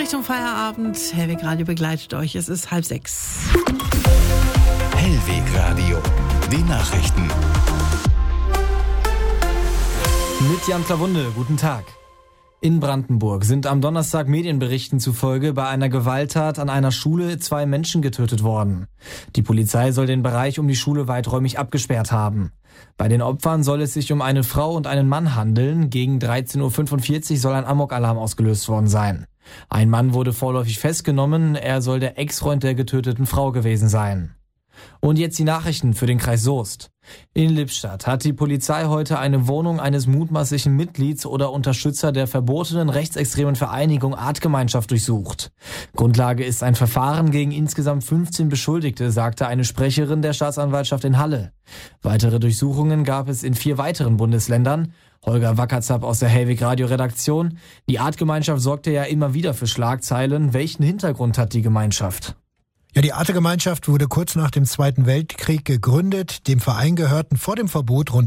Richtung Feierabend. Hellweg Radio begleitet euch. Es ist 5:30. Hellweg Radio, die Nachrichten. Mit Jan Klawunde, guten Tag. In Brandenburg sind am Donnerstag Medienberichten zufolge bei einer Gewalttat an einer Schule 2 Menschen getötet worden. Die Polizei soll den Bereich um die Schule weiträumig abgesperrt haben. Bei den Opfern soll es sich um eine Frau und einen Mann handeln. Gegen 13.45 Uhr soll ein Amokalarm ausgelöst worden sein. Ein Mann wurde vorläufig festgenommen. Er soll der Ex-Freund der getöteten Frau gewesen sein. Und jetzt die Nachrichten für den Kreis Soest. In Lippstadt hat die Polizei heute eine Wohnung eines mutmaßlichen Mitglieds oder Unterstützer der verbotenen rechtsextremen Vereinigung Artgemeinschaft durchsucht. Grundlage ist ein Verfahren gegen insgesamt 15 Beschuldigte, sagte eine Sprecherin der Staatsanwaltschaft in Halle. Weitere Durchsuchungen gab es in 4 weiteren Bundesländern. Holger Wackerzapp aus der Hellweg Radio Redaktion. Die Artgemeinschaft sorgte ja immer wieder für Schlagzeilen. Welchen Hintergrund hat die Gemeinschaft? Ja, die Artegemeinschaft wurde kurz nach dem Zweiten Weltkrieg gegründet. Dem Verein gehörten vor dem Verbot rund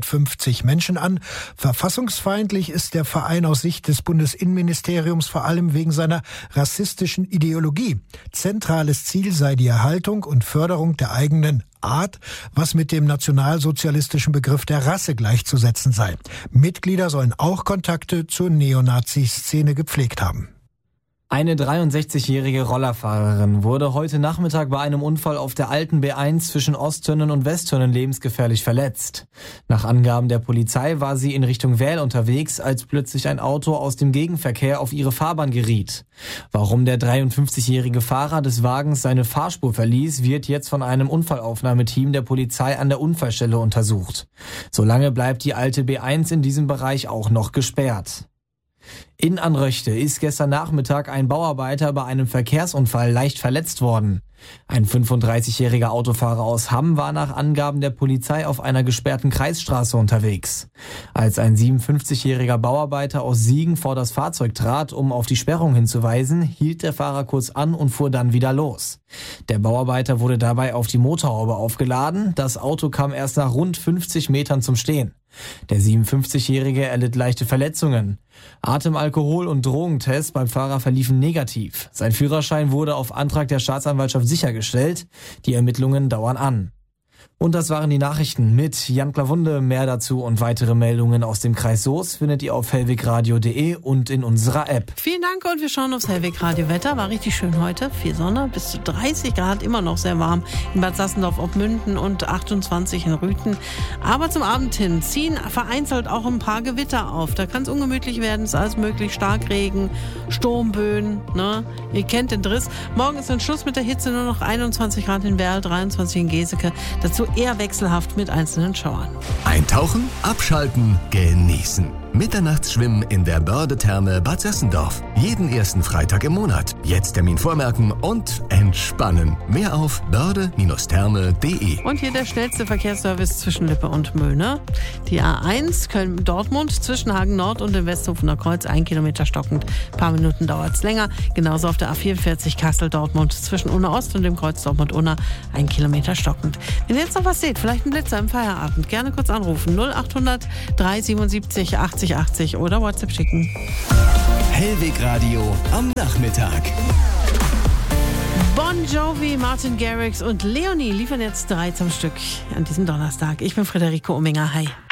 150 Menschen an. Verfassungsfeindlich ist der Verein aus Sicht des Bundesinnenministeriums vor allem wegen seiner rassistischen Ideologie. Zentrales Ziel sei die Erhaltung und Förderung der eigenen Art, was mit dem nationalsozialistischen Begriff der Rasse gleichzusetzen sei. Mitglieder sollen auch Kontakte zur Neonazi-Szene gepflegt haben. Eine 63-jährige Rollerfahrerin wurde heute Nachmittag bei einem Unfall auf der alten B1 zwischen Osttürnen und Westtürnen lebensgefährlich verletzt. Nach Angaben der Polizei war sie in Richtung Wähl unterwegs, als plötzlich ein Auto aus dem Gegenverkehr auf ihre Fahrbahn geriet. Warum der 53-jährige Fahrer des Wagens seine Fahrspur verließ, wird jetzt von einem Unfallaufnahmeteam der Polizei an der Unfallstelle untersucht. Solange bleibt die alte B1 in diesem Bereich auch noch gesperrt. In Anröchte ist gestern Nachmittag ein Bauarbeiter bei einem Verkehrsunfall leicht verletzt worden. Ein 35-jähriger Autofahrer aus Hamm war nach Angaben der Polizei auf einer gesperrten Kreisstraße unterwegs. Als ein 57-jähriger Bauarbeiter aus Siegen vor das Fahrzeug trat, um auf die Sperrung hinzuweisen, hielt der Fahrer kurz an und fuhr dann wieder los. Der Bauarbeiter wurde dabei auf die Motorhaube aufgeladen. Das Auto kam erst nach rund 50 Metern zum Stehen. Der 57-Jährige erlitt leichte Verletzungen. Atem-, Alkohol- und Drogentests beim Fahrer verliefen negativ. Sein Führerschein wurde auf Antrag der Staatsanwaltschaft sichergestellt. Die Ermittlungen dauern an. Und das waren die Nachrichten mit Jan Klawunde. Mehr dazu und weitere Meldungen aus dem Kreis Soest findet ihr auf hellwegradio.de und in unserer App. Vielen Dank und wir schauen aufs Hellweg Radio Wetter. War richtig schön heute. Viel Sonne, bis zu 30 Grad, immer noch sehr warm in Bad Sassendorf auf Münden und 28 in Rüthen. Aber zum Abend hin ziehen vereinzelt auch ein paar Gewitter auf. Da kann es ungemütlich werden, ist alles möglich. Starkregen, Sturmböen, ne? Ihr kennt den Driss. Morgen ist dann Schluss mit der Hitze, nur noch 21 Grad in Werl, 23 in Geseke. Dazu eher wechselhaft mit einzelnen Schauern. Eintauchen, abschalten, genießen. Mitternachtsschwimmen in der Börde-Therme Bad Sassendorf. Jeden ersten Freitag im Monat. Jetzt Termin vormerken und entspannen. Mehr auf börde-therme.de. Und hier der schnellste Verkehrsservice zwischen Lippe und Möhne. Die A1 Köln-Dortmund zwischen Hagen Nord und dem Westhofener Kreuz 1 Kilometer stockend. Ein paar Minuten dauert es länger. Genauso auf der A44 Kassel-Dortmund zwischen Unna Ost und dem Kreuz Dortmund-Unna 1 Kilometer stockend. Wenn ihr jetzt noch was seht, vielleicht ein Blitzer im Feierabend, gerne kurz anrufen. 0800 377 80 80 oder WhatsApp schicken. Hellweg Radio am Nachmittag. Bon Jovi, Martin Garrix und Leonie liefern jetzt 3 zum Stück an diesem Donnerstag. Ich bin Friederike Ominger. Hi.